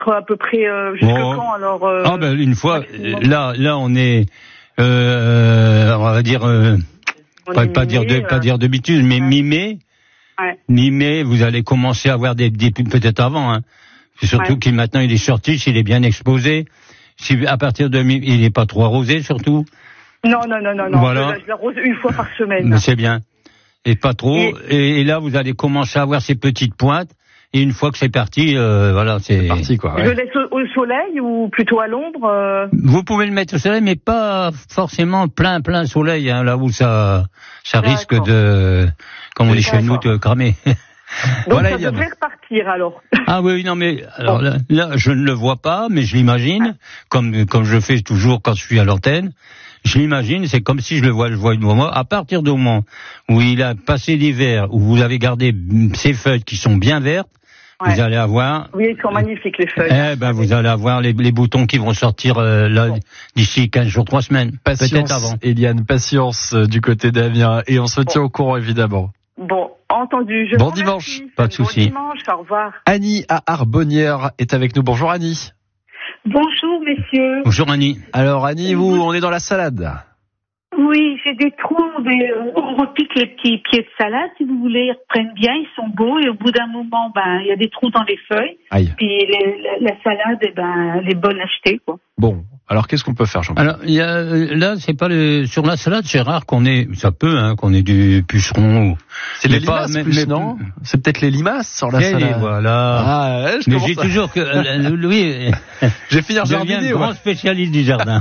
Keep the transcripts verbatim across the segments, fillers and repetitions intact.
à peu près euh, jusque oh. quand alors euh, Ah ben une fois, là, là on est, euh, on va dire, euh, on pas, pas, mi-mai, dire de, euh... pas dire de bêtises, mais ouais. mi-mai, ouais. mi-mai, vous allez commencer à avoir des, des peut-être avant, hein. Surtout ouais. qu'il maintenant il est sorti, s'il est bien exposé, si à partir de mi, il n'est pas trop arrosé surtout. Non non non non non. Voilà. Je, je l'arrose une fois par semaine. Mais c'est bien. Et pas trop. Et, et, et là vous allez commencer à avoir ces petites pointes. Et une fois que c'est parti, euh, voilà, c'est... c'est parti quoi. Ouais. Je le laisse au, au soleil ou plutôt à l'ombre euh... Vous pouvez le mettre au soleil, mais pas forcément plein plein soleil, hein, là où ça ça D'accord. risque de, comme on dit chez nous, de cramer. Donc voilà, ça devrait repartir alors. Ah oui, non mais alors bon. là, là, je ne le vois pas, mais je l'imagine, comme comme je fais toujours quand je suis à l'antenne. Je l'imagine, c'est comme si je le vois, je vois devant moi. À partir du moment où il a passé l'hiver, où vous avez gardé ces feuilles qui sont bien vertes, ouais. vous allez avoir. Oui, ils sont magnifiques les feuilles. Eh ben, vous allez avoir les, les boutons qui vont sortir euh, là bon. d'ici quinze jours, trois semaines, patience, peut-être avant. Eliane, patience euh, du côté d'Amiens, et on se tient bon. au courant évidemment. Bon, entendu. Je bon dimanche, pas de souci. Bon dimanche, au revoir. Annie à Arbonnières est avec nous. Bonjour Annie. Bonjour messieurs. Bonjour Annie. Alors Annie, vous, on est dans la salade. Oui, j'ai des trous, mais on repique les petits pieds de salade, si vous voulez, ils reprennent bien, ils sont beaux, et au bout d'un moment, ben, il y a des trous dans les feuilles. Aïe. Puis les, la, la salade, eh ben, elle est bonne à acheter, quoi. Bon, alors qu'est-ce qu'on peut faire, Jean-Pierre ? Alors, il y a, là, c'est pas le, sur la salade, c'est rare qu'on ait, ça peut, hein, qu'on ait du puceron ou. C'est les limaces, pas, plus, mais, non mais, C'est peut-être les limaces sur la salade. Les, voilà. Ah, ouais, je mais j'ai à... toujours que, euh, Louis, je vais finir jardinier. Je deviens grand ouais. spécialiste du jardin.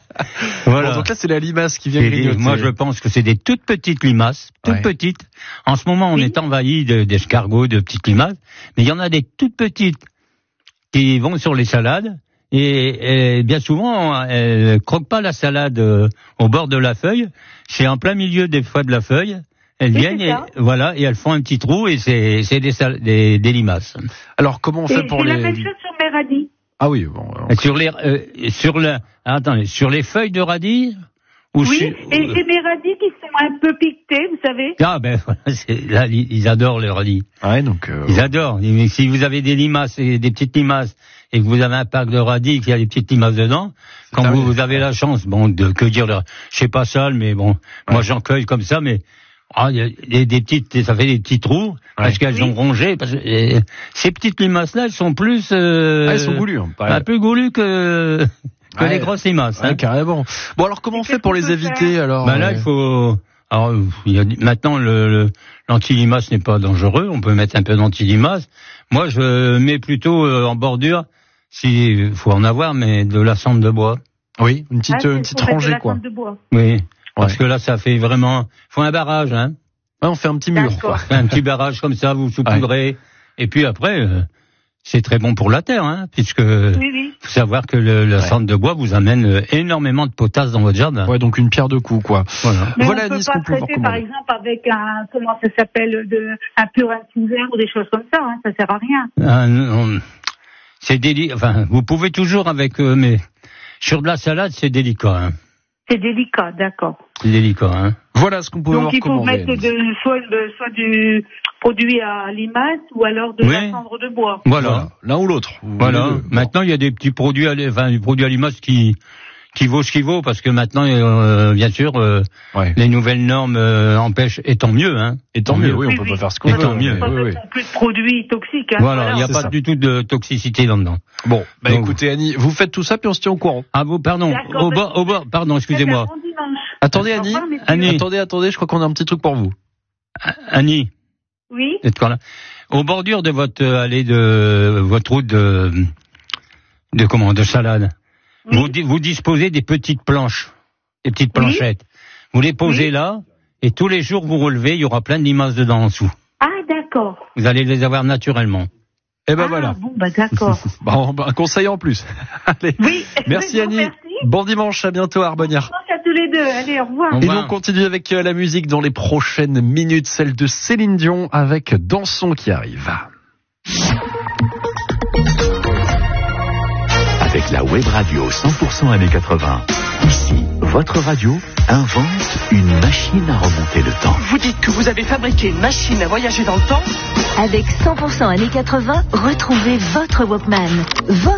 Voilà. Bon, donc là, c'est la limace qui vient grignoter. Moi, je pense que c'est des toutes petites limaces, toutes ouais. petites. En ce moment, on oui. est envahi de, d'escargots, de petites limaces, mais il y en a des toutes petites qui vont sur les salades. Et, et bien souvent, elles ne croquent pas la salade euh, au bord de la feuille. C'est en plein milieu des fois de la feuille. Elles oui, viennent et voilà et elles font un petit trou et c'est c'est des, sal- des, des limaces. Alors comment on fait et pour c'est les la même chose sur mes radis. Ah oui bon. On... Sur les euh, sur la ah, attendez sur les feuilles de radis. Ou oui, sur... et j'ai mes radis qui sont un peu piquetés, vous savez. Ah ben voilà, c'est, là ils adorent les radis. Ouais donc. Euh... Ils adorent. Si vous avez des limaces et des petites limaces et que vous avez un pack de radis qui a des petites limaces dedans, c'est quand vous, vous avez la chance, bon, de que dire, je sais pas ça, mais bon, ouais. moi j'en cueille comme ça, mais ah, il y a des, des petites, ça fait des petits trous ouais. parce qu'elles oui. ont rongé. Parce que et, ces petites limaces-là, elles sont plus, euh, ah, elles sont goulues, hein, un peu goulues que que ouais. les grosses limaces. Ouais, hein. Carrément. Bon alors comment on fait pour les éviter faire alors? Bah là, euh... il faut. Alors, il y a, maintenant, le, le, l'anti-limace n'est pas dangereux. On peut mettre un peu d'anti-limace. Moi, je mets plutôt euh, en bordure, s'il faut en avoir, mais de la cendre de bois. Oui, une petite, ah, une petite rangée, quoi. De bois. Oui, ouais. Parce que là, ça fait vraiment. Faut un barrage, hein. Ouais, on fait un petit mur, quoi. Un petit barrage comme ça, vous saupoudrez. Ouais. Et puis après, euh, c'est très bon pour la terre, hein, puisque. Oui, oui. Faut savoir que le, la ouais. cendre de bois vous amène énormément de potasse dans votre jardin. Ouais, donc une pierre deux coups, quoi. Voilà. Mais voilà, on peut pas traiter, par exemple, avec un, comment ça s'appelle, de, un purin sous verre ou des choses comme ça, hein, ça sert à rien. Ah, non, c'est délicat. Enfin, vous pouvez toujours avec, euh, mais sur de la salade, c'est délicat, hein. C'est délicat, d'accord. C'est délicat, hein. Voilà ce qu'on peut Donc recommander. Donc il faut mettre de, soit, de, soit du produit à limace ou alors de oui. la cendre de bois. Voilà, voilà. L'un ou l'autre. Voilà. Maintenant, il y a des petits produits, à, enfin, du produit à limace qui qui vaut ce qu'il vaut, parce que maintenant, euh, bien sûr, euh, ouais. les nouvelles normes euh, empêchent, et tant mieux, hein. Et tant mieux, oui, on oui, peut oui. pas faire ce qu'on veut. Et tant mieux. Pas oui, oui. plus de produits toxiques. Hein, voilà, il voilà. n'y a c'est pas ça. Du tout de toxicité là-dedans. Bon, bah donc, écoutez Annie, vous faites tout ça, puis on se tient au courant. Ah vous, pardon, au bord, au bord, pardon, excusez-moi. Attendez Annie, Annie, attendez, attendez, je crois qu'on a un petit truc pour vous. Annie. Oui. Êtes là. Au bordure de votre allée de votre route de de comment de salade, oui. vous vous disposez des petites planches, des petites planchettes. Oui. Vous les posez oui. là et tous les jours vous relevez, il y aura plein de limaces dedans en dessous. Ah d'accord. Vous allez les avoir naturellement. Et ben ah, voilà. Bon bah d'accord. Bon, un conseil en plus. Allez. Oui. Merci Annie. Merci. Bon dimanche, à bientôt à Arbonnières. Bon dimanche à tous les deux. Allez, au revoir. Et nous on continue avec la musique dans les prochaines minutes, celle de Céline Dion avec Dansons qui arrive. Avec la web radio cent pour cent années quatre-vingts. Ici, votre radio invente une machine à remonter le temps. Vous dites que vous avez fabriqué une machine à voyager dans le temps ? Avec cent pour cent années quatre-vingts, retrouvez votre Walkman. Votre